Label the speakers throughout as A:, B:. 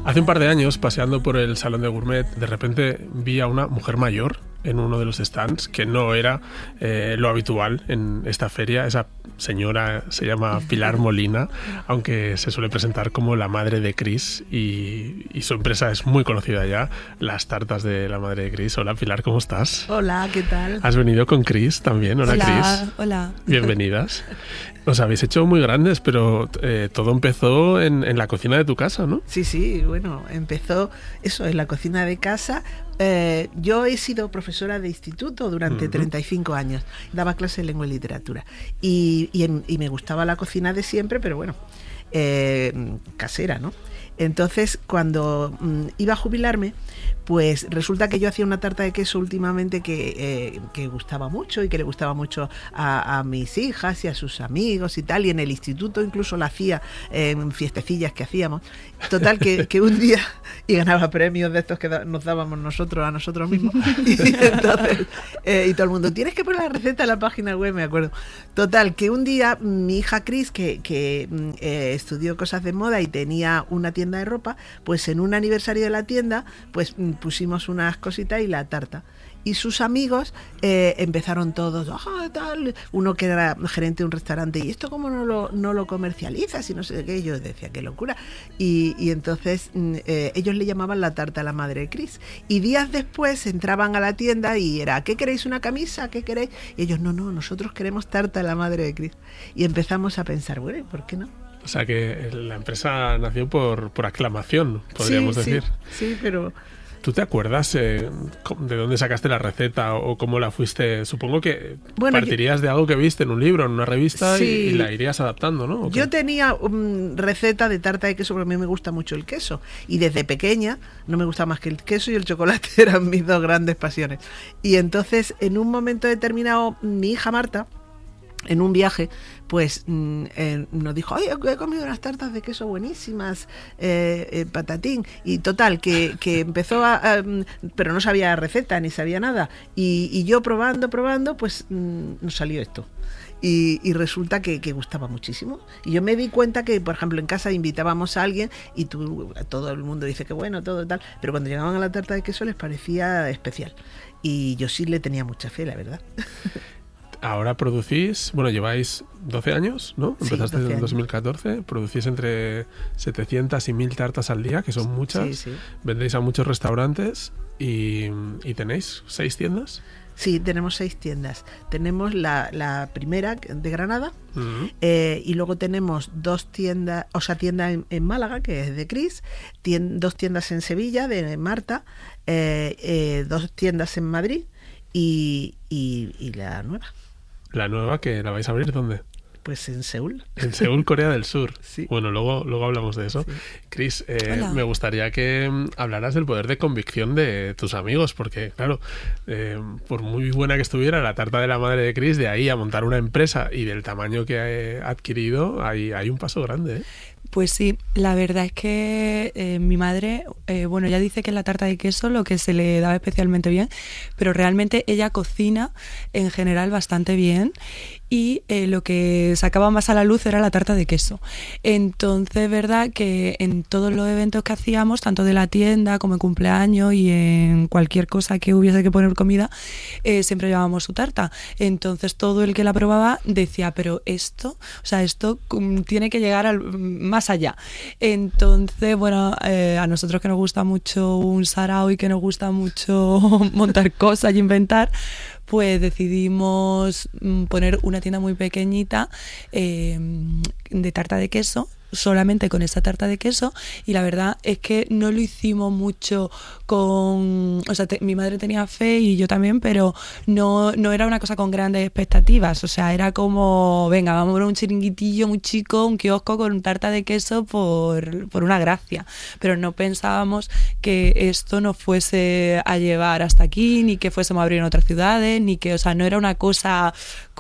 A: Hace un par de años, paseando por el Salón de Gourmet, de repente vi a una mujer mayor en uno de los stands, que no era lo habitual en esta feria. Esa señora se llama Pilar Molina, aunque se suele presentar como la madre de Chris, y su empresa es muy conocida ya, las tartas de la madre de Chris. Hola Pilar, ¿cómo estás?
B: Hola, ¿qué tal?
A: ¿Has venido con Chris también? Hola Chris.
B: Hola.
A: Bienvenidas. Os habéis hecho muy grandes, pero todo empezó en la cocina de tu casa, ¿no?
B: Sí, bueno, empezó eso, en la cocina de casa. Yo he sido profesora de instituto durante 35 años, daba clases de lengua y literatura, y me gustaba la cocina de siempre, pero bueno, casera, ¿no? Entonces, cuando iba a jubilarme, pues resulta que yo hacía una tarta de queso últimamente que gustaba mucho y que le gustaba mucho a mis hijas y a sus amigos y tal, y en el instituto incluso la hacía en fiestecillas que hacíamos. Total, que un día, y ganaba premios de estos que nos dábamos nosotros a nosotros mismos, y entonces, y todo el mundo, tienes que poner la receta en la página web, me acuerdo. Total, que un día mi hija Chris, que estudió cosas de moda y tenía una tienda de ropa, pues en un aniversario de la tienda, pues pusimos unas cositas y la tarta. Y sus amigos empezaron todos, tal, uno que era gerente de un restaurante, ¿y esto cómo no lo comercializas? Y no sé qué, yo decía, qué locura. Y entonces ellos le llamaban la tarta a la madre de Chris. Y días después entraban a la tienda y era, ¿qué queréis? ¿Una camisa? ¿Qué queréis? Y ellos, no, nosotros queremos tarta a la madre de Chris. Y empezamos a pensar, bueno, ¿por qué no?
A: O sea que la empresa nació por aclamación, podríamos decir.
B: Sí, pero...
A: ¿Tú te acuerdas de dónde sacaste la receta o cómo la fuiste? Supongo que partirías de algo que viste en un libro, en una revista, sí, y la irías adaptando, ¿no?
B: Yo tenía receta de tarta de queso, porque a mí me gusta mucho el queso. Y desde pequeña no me gustaba más que el queso y el chocolate, eran mis dos grandes pasiones. Y entonces, en un momento determinado, mi hija Marta, en un viaje, pues nos dijo, ay, he comido unas tartas de queso buenísimas, patatín, y total, que empezó pero no sabía receta, ni sabía nada, y yo probando, pues nos salió esto. Y resulta que gustaba muchísimo. Y yo me di cuenta que, por ejemplo, en casa invitábamos a alguien y todo el mundo dice que bueno, todo tal, pero cuando llegaban a la tarta de queso les parecía especial. Y yo sí le tenía mucha fe, la verdad.
A: Ahora producís, bueno, lleváis 12 años, ¿no?
B: Sí,
A: empezaste
B: 12
A: en 2014, producís entre 700 y 1000 tartas al día, que son muchas.
B: Sí.
A: Vendéis a muchos restaurantes y tenéis 6 tiendas.
B: Sí, tenemos 6 tiendas. Tenemos la primera de Granada, y luego tenemos 2 tiendas, o sea, tienda en Málaga, que es de Chris, 2 tiendas en Sevilla, de Marta, 2 tiendas en Madrid y la nueva.
A: ¿La nueva que la vais a abrir dónde?
B: Pues en Seúl.
A: En Seúl, Corea del Sur.
B: Sí.
A: Bueno, luego hablamos de eso. Sí. Chris, me gustaría que hablaras del poder de convicción de tus amigos, porque claro, por muy buena que estuviera la tarta de la madre de Chris, de ahí a montar una empresa y del tamaño que ha adquirido, hay un paso grande, ¿eh?
C: Pues sí, la verdad es que mi madre, bueno, ella dice que es la tarta de queso lo que se le daba especialmente bien, pero realmente ella cocina en general bastante bien y lo que sacaba más a la luz era la tarta de queso. Entonces, verdad que en todos los eventos que hacíamos, tanto de la tienda como en cumpleaños y en cualquier cosa que hubiese que poner comida, siempre llevábamos su tarta. Entonces, todo el que la probaba decía, pero esto tiene que llegar más allá. Entonces, bueno, a nosotros que nos gusta mucho un sarao y que nos gusta mucho montar cosas y inventar, pues decidimos poner una tienda muy pequeñita de tarta de queso, solamente con esa tarta de queso, y la verdad es que no lo hicimos mucho con... O sea, mi madre tenía fe y yo también, pero no era una cosa con grandes expectativas, o sea, era como, venga, vamos a poner un chiringuitillo muy chico, un kiosco con tarta de queso por una gracia, pero no pensábamos que esto nos fuese a llevar hasta aquí, ni que fuésemos a abrir en otras ciudades, ni que, o sea, no era una cosa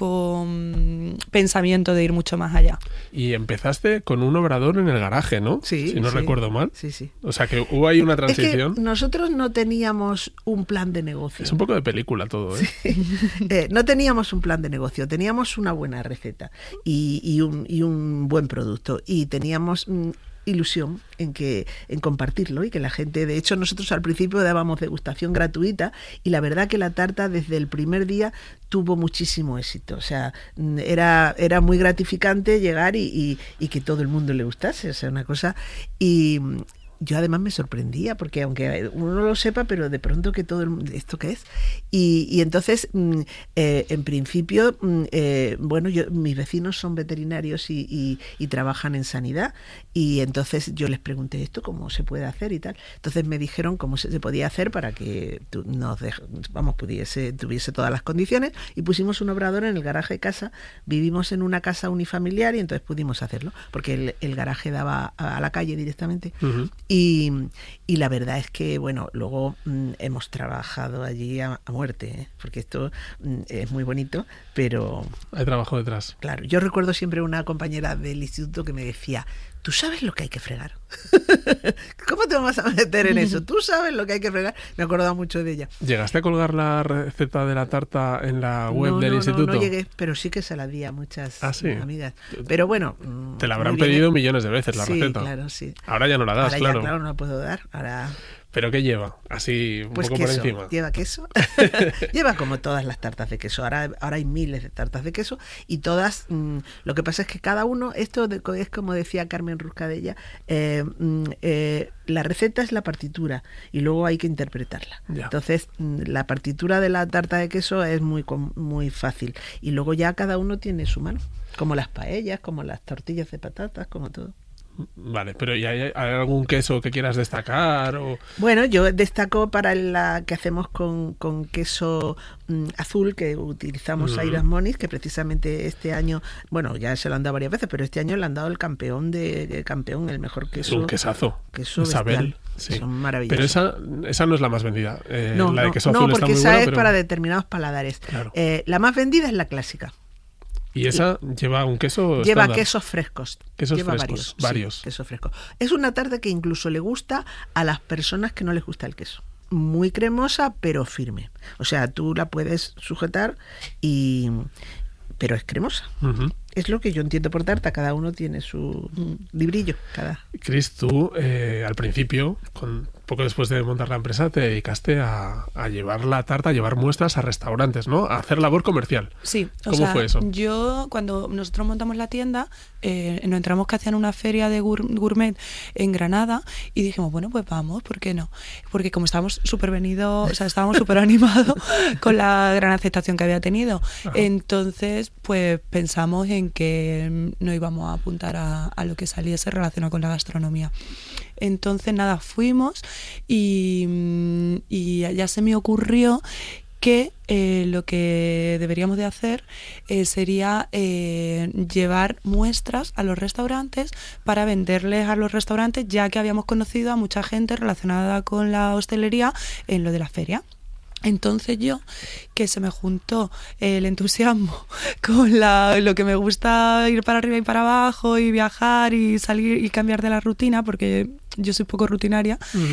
C: con pensamiento de ir mucho más allá.
A: Y empezaste con un obrador en el garaje, ¿no?
B: Sí.
A: Si no recuerdo mal.
B: Sí.
A: O sea, que hubo ahí una transición.
B: Es que nosotros no teníamos un plan de negocio.
A: Es un poco de película todo, ¿eh?
B: Sí. No teníamos un plan de negocio, teníamos una buena receta y un buen producto. Y teníamos... ilusión en compartirlo y que la gente, de hecho nosotros al principio dábamos degustación gratuita y la verdad que la tarta desde el primer día tuvo muchísimo éxito, o sea, era muy gratificante llegar y que todo el mundo le gustase, o sea, una cosa. Y yo además me sorprendía, porque aunque uno no lo sepa, pero de pronto que todo el mundo, ¿esto qué es? Y entonces, en principio, bueno, mis vecinos son veterinarios y trabajan en sanidad, y entonces yo les pregunté esto, cómo se puede hacer y tal. Entonces me dijeron cómo se podía hacer para que tuviese todas las condiciones, y pusimos un obrador en el garaje de casa. Vivimos en una casa unifamiliar y entonces pudimos hacerlo, porque el garaje daba a la calle directamente. Uh-huh. Y la verdad es que, bueno, luego hemos trabajado allí a muerte, porque esto es muy bonito, pero...
A: Hay trabajo detrás.
B: Claro, yo recuerdo siempre una compañera del instituto que me decía, ¿tú sabes lo que hay que fregar? ¿Cómo te vas a meter en eso? ¿Tú sabes lo que hay que fregar? Me acordaba mucho de ella.
A: ¿Llegaste a colgar la receta de la tarta en la web del instituto?
B: No llegué, pero sí que se la di a muchas amigas. Pero bueno...
A: Te la habrán pedido millones de veces la receta.
B: Sí, claro, sí.
A: Ahora ya no la das,
B: claro. Claro, no la puedo dar. Ahora...
A: ¿Pero qué lleva? Así, un poco
B: queso,
A: por encima.
B: Lleva queso. Lleva como todas las tartas de queso. Ahora hay miles de tartas de queso y todas... lo que pasa es que cada uno... Esto es como decía Carmen Ruscadella, la receta es la partitura y luego hay que interpretarla. Ya. Entonces, la partitura de la tarta de queso es muy fácil. Y luego ya cada uno tiene su mano. Como las paellas, como las tortillas de patatas, como todo.
A: Vale, pero ¿y hay algún queso que quieras destacar? O...
B: Bueno, yo destaco para la que hacemos con queso azul, que utilizamos Airas Moniz, que precisamente este año, bueno, ya se lo han dado varias veces, pero este año le han dado el campeón, el mejor queso.
A: Es un quesazo.
B: Queso
A: Isabel, sí.
B: Son maravillosos.
A: Pero esa no es la más vendida.
B: No,
A: la de queso azul
B: porque
A: está muy
B: esa
A: buena,
B: es
A: pero...
B: para determinados paladares. Claro. La más vendida es la clásica.
A: ¿Y esa lleva un queso
B: Lleva
A: estándar?
B: Quesos frescos.
A: Lleva varios.
B: Sí, queso fresco. Es una tarta que incluso le gusta a las personas que no les gusta el queso. Muy cremosa, pero firme. O sea, tú la puedes sujetar pero es cremosa. Uh-huh. Es lo que yo entiendo por tarta. Cada uno tiene su librillo.
A: Cris, tú al principio, poco después de montar la empresa, te dedicaste a llevar la tarta, a llevar muestras a restaurantes, ¿no? A hacer labor comercial.
C: Sí.
A: ¿Cómo fue eso?
C: Yo, cuando nosotros montamos la tienda, nos enteramos que hacían una feria de gourmet en Granada y dijimos, bueno, pues vamos, ¿por qué no? Porque como estábamos súper venidos, o sea, estábamos súper animados con la gran aceptación que había tenido. Ajá. Entonces, pues pensamos en que no íbamos a apuntar a lo que saliese relacionado con la gastronomía. Entonces, nada, fuimos y ya se me ocurrió que lo que deberíamos de hacer sería llevar muestras a los restaurantes para venderles a los restaurantes, ya que habíamos conocido a mucha gente relacionada con la hostelería en lo de la feria. Entonces yo, que se me juntó el entusiasmo con lo que me gusta ir para arriba y para abajo y viajar y salir y cambiar de la rutina, porque yo soy poco rutinaria,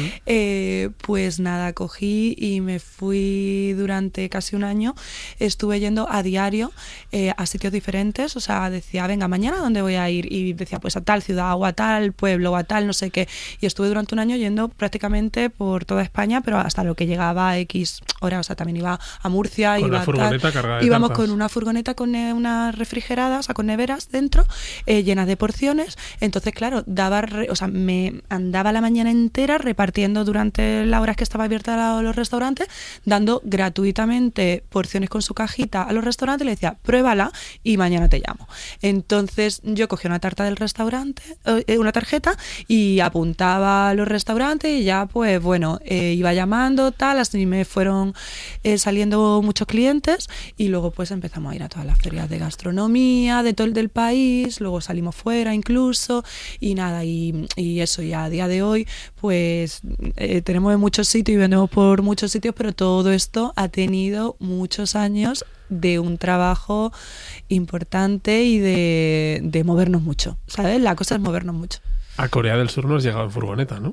C: pues nada, cogí y me fui durante casi un año, estuve yendo a diario a sitios diferentes, o sea, decía, venga, mañana ¿a dónde voy a ir? Y decía, pues a tal ciudad, o a tal pueblo, o a tal no sé qué, y estuve durante un año yendo prácticamente por toda España, pero hasta lo que llegaba a X horas, o sea, también iba a Murcia,
A: con
C: iba
A: la furgoneta cargada de
C: íbamos
A: tartas.
C: Con una furgoneta con unas refrigeradas, o sea, con neveras dentro, llenas de porciones, entonces claro, me andaba la mañana entera repartiendo durante las horas que estaba abierta los restaurantes, dando gratuitamente porciones con su cajita a los restaurantes, y le decía, pruébala y mañana te llamo. Entonces yo cogía una tarta del restaurante, una tarjeta, y apuntaba a los restaurantes y ya pues bueno, iba llamando, tal, así me fueron saliendo muchos clientes y luego pues empezamos a ir a todas las ferias de gastronomía de todo el del país, luego salimos fuera incluso y nada, y eso, ya a día de hoy pues tenemos en muchos sitios y vendemos por muchos sitios, pero todo esto ha tenido muchos años de un trabajo importante y de movernos mucho, ¿sabes? La cosa es movernos mucho.
A: A Corea del Sur no has llegado en furgoneta, ¿no?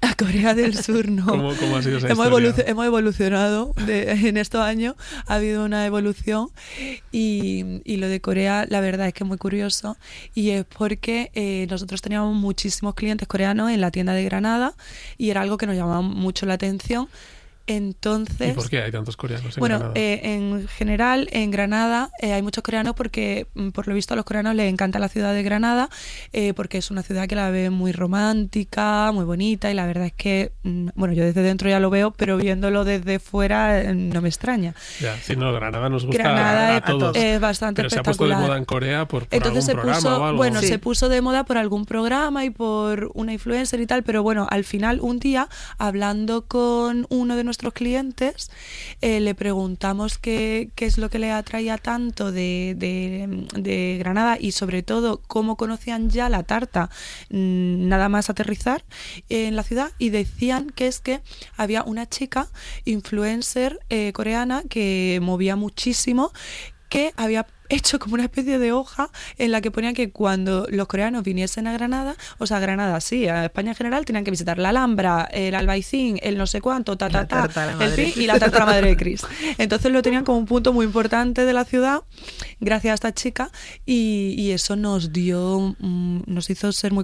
C: A Corea del Sur no.
A: ¿Cómo ha sido esa
C: hemos
A: historia?
C: hemos evolucionado en estos años, ha habido una evolución y lo de Corea la verdad es que es muy curioso y es porque nosotros teníamos muchísimos clientes coreanos en la tienda de Granada y era algo que nos llamaba mucho la atención. Entonces,
A: ¿Y por qué hay tantos coreanos en
C: bueno,
A: Granada?
C: En general en Granada hay muchos coreanos porque por lo visto a los coreanos les encanta la ciudad de Granada porque es una ciudad que la ven muy romántica, muy bonita y la verdad es que, bueno, yo desde dentro ya lo veo, pero viéndolo desde fuera no me extraña.
A: Ya, si no, Granada nos gusta
C: Granada
A: a todos.
C: es bastante
A: pero se ha puesto de
C: espectacular.
A: moda en Corea por
C: Entonces
A: algún programa o algo.
C: bueno,
B: Sí.
C: se puso de moda por algún programa y por una influencer y tal, pero bueno, al final un día, hablando con uno de nuestros clientes, le preguntamos qué es lo que le atraía tanto de Granada y sobre todo cómo conocían ya la tarta nada más aterrizar en la ciudad y decían que es que había una chica influencer coreana que movía muchísimo, que había hecho como una especie de hoja en la que ponía que cuando los coreanos viniesen a Granada, o sea, a Granada sí, a España en general, tenían que visitar la Alhambra, el Albaicín, el no sé cuánto,
B: La tarta de la
C: el
B: Madre
C: PI y la tarta de la Madre de Cris. Entonces lo tenían como un punto muy importante de la ciudad, gracias a esta chica, y eso nos hizo ser muy